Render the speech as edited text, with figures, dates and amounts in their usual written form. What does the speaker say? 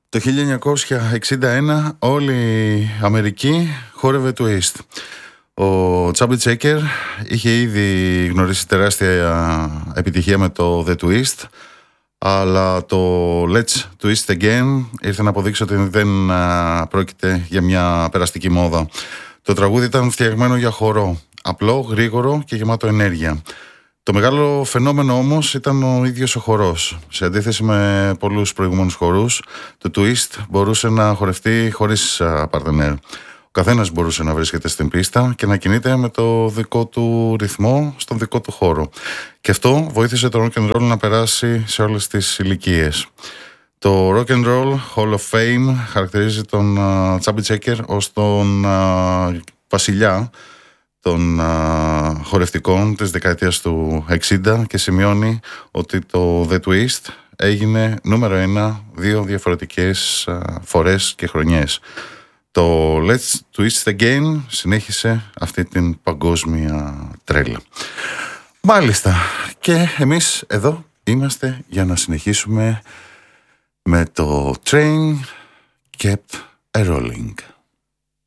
Το 1961 όλη η Αμερική χόρευε twist. Ο Chubby Checker είχε ήδη γνωρίσει τεράστια επιτυχία με το The Twist, αλλά το Let's Twist Again ήρθε να αποδείξει ότι δεν πρόκειται για μια περαστική μόδα. Το τραγούδι ήταν φτιαγμένο για χορό, απλό, γρήγορο και γεμάτο ενέργεια. Το μεγάλο φαινόμενο όμως ήταν ο ίδιος ο χορός. Σε αντίθεση με πολλούς προηγούμενους χορούς, το Twist μπορούσε να χορευτεί χωρίς παρτενέρ. Ο καθένας μπορούσε να βρίσκεται στην πίστα και να κινείται με το δικό του ρυθμό στον δικό του χώρο. Και αυτό βοήθησε το rock and roll να περάσει σε όλες τις ηλικίες. Το Rock and Roll Hall of Fame χαρακτηρίζει τον Chubby Checker ως τον βασιλιά των χορευτικών της δεκαετίας του 60 και σημειώνει ότι το The Twist έγινε νούμερο 1 δύο διαφορετικές φορές και χρονιές. Το Let's Twist Again συνέχισε αυτή την παγκόσμια τρέλα. Μάλιστα, και εμείς εδώ είμαστε για να συνεχίσουμε με το Train Kept a Rolling.